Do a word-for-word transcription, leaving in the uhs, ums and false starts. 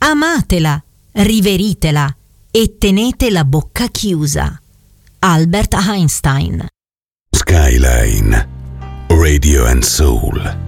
Amatela, riveritela e tenete la bocca chiusa. Albert Einstein. Skyline Radio and Soul.